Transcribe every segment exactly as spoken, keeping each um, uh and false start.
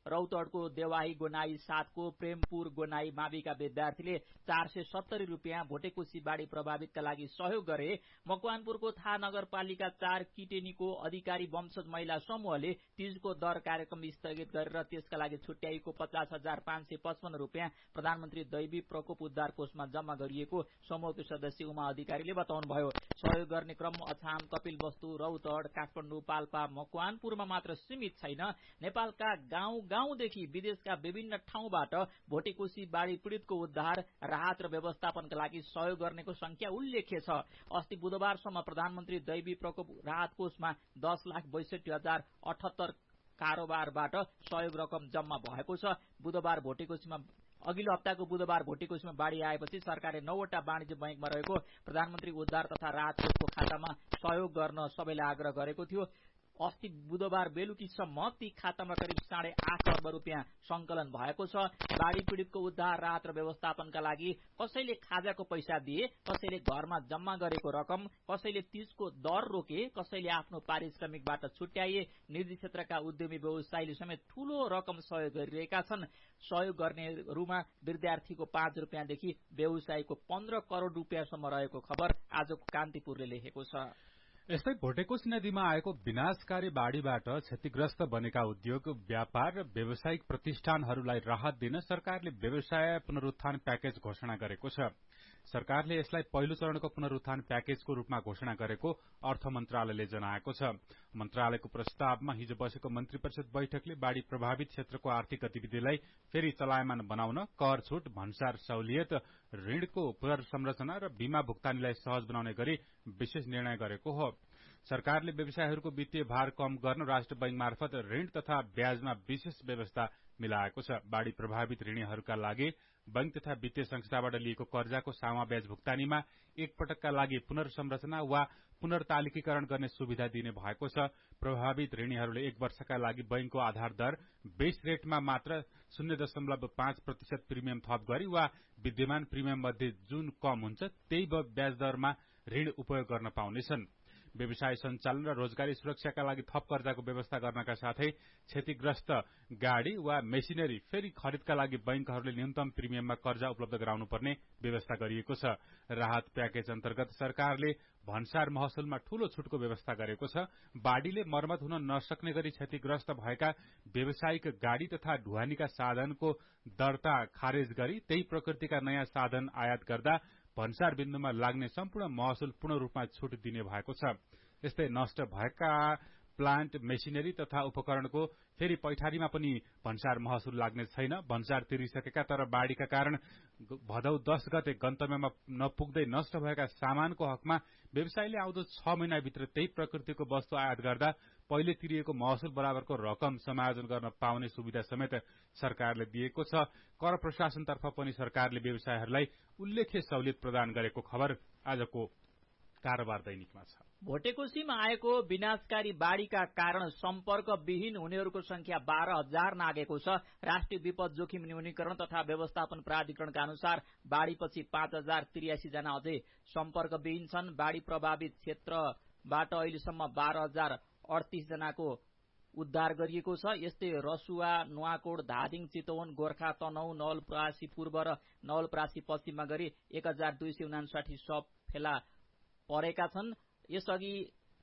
रौतहटको देवाही गोनाई सातको प्रेमपुर गोनाई माविका विद्यार्थीले चार सय सत्तरी रुपियाँ भोटेकोशी बाढ़ी प्रभावितका लागि सहयोग गरे। मकवानपुरको थाहा नगरपालिका चार किटेनीको अधिकारी वंशज महिला समूहले तीजको दर कार्यक्रम स्थगित गरेर त्यसका लागि छुट्याइएको पचास हजार पाँच सय पचपन्न रुपियाँ प्रधानमन्त्री दैवी प्रकोप उद्धार कोषमा जम्मा गरिएको समूहको सदस्य उमा अधिकारीले बताउनुभयो। सहयोग गर्ने क्रम अछाम, कपिलवस्तु, रौतहट, काठमाडौँ, पाल्पा, मकवानपुरमा मात्र सीमित छैन। नेपालका गाउँ गाउँदेखि विदेशका विभिन्न ठाउँबाट भोटेकोशी बाढ़ी पीड़ितको उद्धार, राहत र व्यवस्थापनका लागि सहयोग गर्नेको संख्या उल्लेख्य छ। अस्ति बुधबारसम्म प्रधानमन्त्री दैवी प्रकोप राहत कोषमा दस लाख बैसठी हजार अठहत्तर कारोबारबाट सहयोग रकम जम्मा भएको छ। बुधबार भोटेकोशीमा अघिल्लो हप्ताको बुधबार भोटेकोशीमा बाढ़ी आएपछि सरकारले नौवटा वाणिज्य बैंकमा रहेको प्रधानमन्त्री उद्धार तथा राहत कोषको खातामा सहयोग गर्न सबैलाई आग्रह गरेको थियो। अस्ति बुधबार बेलुकीसम्म ती खातामा करिब साढे आठ अर्ब रुपियाँ संकलन भएको छ। बाढ़ी पीड़ितको उद्धार, राहत र व्यवस्थापनका लागि कसैले खाजाको पैसा दिए, कसैले घरमा जम्मा गरेको रकम, कसैले तीजको दर रोके, कसैले आफ्नो पारिश्रमिकबाट छुट्याइए। निजी क्षेत्रका उद्यमी व्यवसायीले समेत ठूलो रकम सहयोग गरिरहेका छन्। सहयोग गर्नेहरूमा विद्यार्थीको पाँच रुपियाँदेखि व्यवसायीको पन्ध्र करोड़ रुपियाँसम्म रहेको खबर आजको कान्तिपुरले लेखेको छ। यस्तै भोटेकोशी नदीमा आएको विनाशकारी बाढ़ीबाट क्षतिग्रस्त बनेका उद्योग, व्यापार र व्यावसायिक प्रतिष्ठानहरूलाई राहत दिन सरकारले व्यवसाय पुनरुत्थान प्याकेज घोषणा गरेको छ। सरकारले यसलाई पहिलो चरणको पुनरुत्थान प्याकेजको रूपमा घोषणा गरेको अर्थ मन्त्रालयले जनाएको छ। मन्त्रालयको प्रस्तावमा हिजो बसेको मन्त्री परिषद बैठकले बाढ़ी प्रभावित क्षेत्रको आर्थिक गतिविधिलाई फेरि चलायमान बनाउन कर छूट, भन्सार सहुलियत, ऋणको पुनर्संरचना र बीमा भुक्तानीलाई सहज बनाउने गरी विशेष निर्णय गरेको हो। सरकारले व्यवसायहरूको वित्तीय भार कम गर्न राष्ट्र बैंक मार्फत ऋण तथा ब्याजमा विशेष व्यवस्था मिलाएको छ। बाढ़ी प्रभावित ऋणीहरूका लागि बैंक तथा वित्तीय संस्थाबाट लिएको कर्जाको सामा ब्याज भुक्तानीमा एक पटकका लागि पुनर्संरचना वा पुनर्तालिकीकरण गर्ने सुविधा दिने भएको छ। प्रभावित ऋणीहरूले एक वर्षका लागि बैंकको आधार दर बेस रेटमा मात्र शून्य दशमलव पाँच प्रतिशत प्रिमियम थप गरी वा विद्यमान प्रिमियम मध्ये जुन कम हुन्छ त्यही ब्याज दरमा ऋण उपयोग गर्न पाउनेछन्। व्यवसाय सञ्चालन र रोजगारी सुरक्षाका लागि थप कर्जाको व्यवस्था गर्नका साथै क्षतिग्रस्त गाड़ी वा मेसिनरी फेरि खरिदका लागि बैंकहरूले न्यूनतम प्रिमियममा कर्जा उपलब्ध गराउनुपर्ने व्यवस्था गरिएको छ। राहत प्याकेज अन्तर्गत सरकारले भन्सार महसुलमा ठूलो छुटको व्यवस्था गरेको छ। बाढ़ीले मर्मत हुन नसक्ने गरी क्षतिग्रस्त भएका व्यावसायिक गाड़ी तथा ढुवानीका साधनको दर्ता खारेज गरी त्यही प्रकृतिका नयाँ साधन आयात गर्दा भन्सार बिन्दुमा लाग्ने सम्पूर्ण महसुल पूर्ण रूपमा छुट दिने भएको छ। यस्तै नष्ट भएका प्लान्ट, मेसिनरी तथा उपकरणको फेरि पैठारीमा पनि भन्सार महसुल लाग्ने छैन। भन्सार तिरिसकेका तर बाढ़ीका कारण भदौ दस गते गन्तव्यमा नपुग्दै नष्ट भएका सामानको हकमा व्यवसायीले आउँदो छ महिनाभित्र त्यही प्रकृतिको वस्तु आयात गर्दा पहिले तिरिएको महसुल बराबरको रकम समायोजन गर्न पाउने सुविधा समेत सरकारले दिएको छ। कर प्रशासनतर्फ पनि सरकारले व्यवसायहरूलाई उल्लेख्य सहुलियत प्रदान गरेको खबर आजको कारोबार दैनिकमा छ। भोटेकोशीमा आएको विनाशकारी बाढ़ीका कारण सम्पर्कविहीन हुनेहरूको संख्या बाह्र हजार नागेको छ। राष्ट्रिय विपद जोखिम न्यूनीकरण तथा व्यवस्थापन प्राधिकरणका अनुसार बाढ़ीपछि पाँच हजार त्रियासी जना अझै सम्पर्कविहीन छन्। बाढ़ी प्रभावित क्षेत्रबाट अहिलेसम्म बाह्र हजार अडतीस जनाको उद्धार गरिएको छ। यस्तै रसुवा, नुवाकोट, धादिङ, चितवन, गोर्खा, तनहु, नवलपरासी पूर्व र नवलपरासी पश्चिममा गरी एक हजार दुई सय उनासाठी सब फेला परेका छन्। यसअघि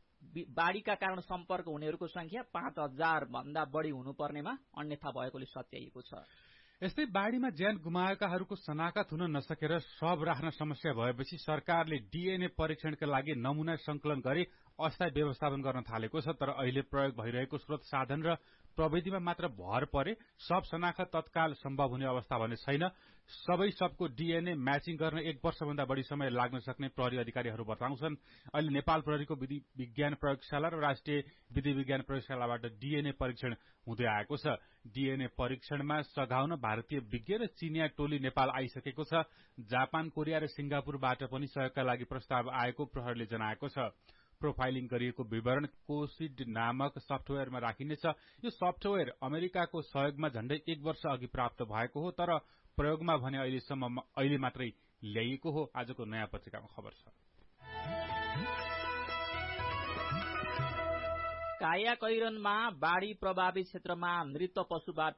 बाढ़ीका कारण सम्पर्क हुनेहरूको संख्या पाँच हजार भन्दा बढ़ी हुनुपर्नेमा अन्यथा भएकोले सच्याइएको छ। यस्तै बाढ़ीमा ज्यान गुमाएकाहरूको शनाखत हुन नसकेर शव राख्न समस्या भएपछि सरकारले डीएनए परीक्षणका लागि नमूना संकलन गरी अस्थायी व्यवस्थापन गर्न थालेको छ। तर अहिले प्रयोग भइरहेको स्रोत साधन र प्रविधिमा मात्र भर परे शव शनाखत तत्काल सम्भव हुने अवस्था भने छैन। सबै शवको डीएनए म्याचिङ गर्न एक वर्षभन्दा बढ़ी समय लाग्न सक्ने प्रहरी अधिकारीहरू बताउँछन्। अहिले नेपाल प्रहरीको विधि विज्ञान प्रयोगशाला र राष्ट्रिय विधि विज्ञान प्रयोगशालाबाट डीएनए परीक्षण हुँदै आएको छ। डीएनए परीक्षणमा सघाउन भारतीय विज्ञ र चिनिया टोली नेपाल आइसकेको छ। जापान, कोरिया र सिंगापुरबाट पनि सहयोगका लागि प्रस्ताव आएको प्रहरीले जनाएको छ। प्रोफाइलिङ गरिएको विवरण कोसिड नामक सफ्टवेयरमा राखिनेछ। यो सफ्टवेयर अमेरिकाको सहयोगमा झण्डै एक वर्ष अघि प्राप्त भएको हो, तर प्रयोगमा भने अहिलेसम्म अहिले मात्रै ल्याइएको हो। आजको नयाँ पत्रिकामा खबर छ। काया कैरनमा बाढ़ी प्रभावित क्षेत्रमा मृत पशुबाट